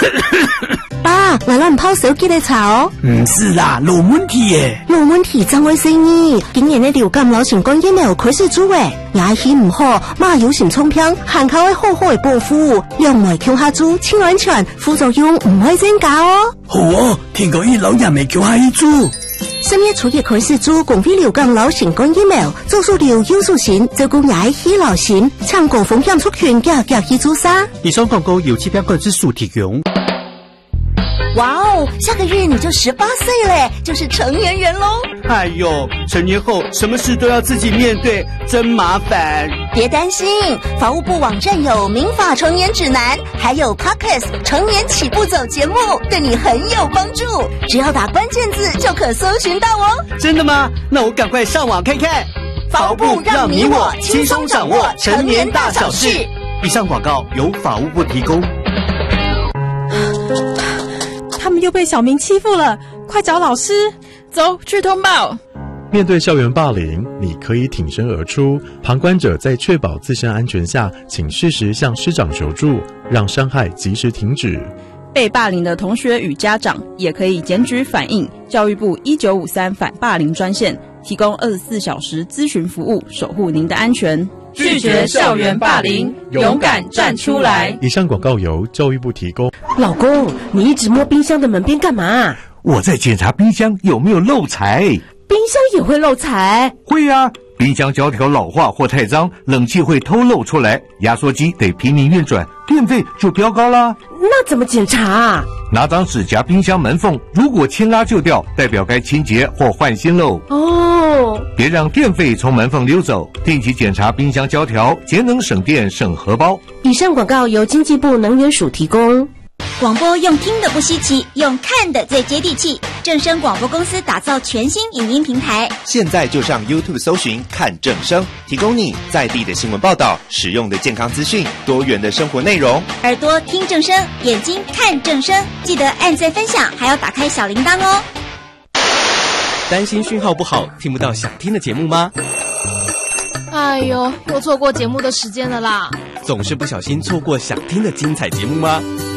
爸，我乱泡手机的草。 唔是啦，老问题耶。 老问题怎回事呢？今年的流感流行感疫苗开始做诶，牙齿唔好，马有心冲偏，含口会好好的保护，两枚强下做，清安全，副作用唔会增加哦。 好哦，听讲伊老人未强下一做。 10月初一开始做公费流感流行感疫苗，做数流有数型，照顾牙齿流行，抢高风险族群夹去做啥？ 以上广告由7标指数提供。 哇哦，下个月你就18岁嘞，就是成年人喽！ 哎呦，成年后什么事都要自己面对，真麻烦。 别担心，法务部网站有民法成年指南，还有 Podcast 成年起步走节目，对你很有帮助。只要打关键字就可搜寻到哦。 真的吗？那我赶快上网看看。 法务部让你我轻松掌握成年大小事。 以上广告由法务部提供。 他们又被小明欺负了，快找老师！ 走去通报。 面对校园霸凌，你可以挺身而出，旁观者在确保自身安全下，请适时向师长求助，让伤害及时停止。 被霸凌的同学与家长也可以检举反映教育部1953反霸凌专线，提供24小时咨询服务，守护您的安全。 拒绝校园霸凌，勇敢站出来。 以上广告由教育部提供。 老公，你一直摸冰箱的门边干嘛？ 我在检查冰箱有没有漏财。 冰箱也会漏财？ 会啊，冰箱胶条老化或太脏，冷气会偷漏出来，压缩机得拼命运转，电费就飙高啦。 那怎么检查？ 拿张纸夹冰箱门缝，如果牵拉就掉，代表该清洁或换新喽。 哦， 别让电费从门缝溜走，定期检查冰箱胶条，节能省电省荷包。 以上广告由经济部能源署提供。 广播用听的不稀奇，用看的最接地气。正声广播公司打造全新影音平台， 现在就上 YouTube 搜寻看正声，提供你在地的新闻报道、实用的健康资讯、多元的生活内容。 耳朵听正声，眼睛看正声，记得按赞分享，还要打开小铃铛哦。 担心讯号不好，听不到想听的节目吗？ 哎呦，又错过节目的时间了啦！ 总是不小心错过想听的精彩节目吗？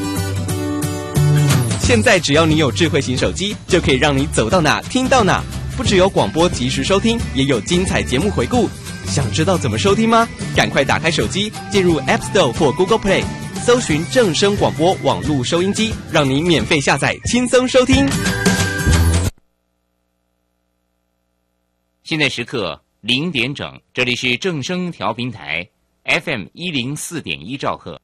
现在只要你有智慧型手机，就可以让你走到哪听到哪。不只有广播及时收听，也有精彩节目回顾。想知道怎么收听吗？赶快打开手机，进入 App Store 或 Google Play， 搜寻正声广播网络收音机，让你免费下载，轻松收听。 现在时刻0点整，这里是正声调频台 FM104.1兆赫。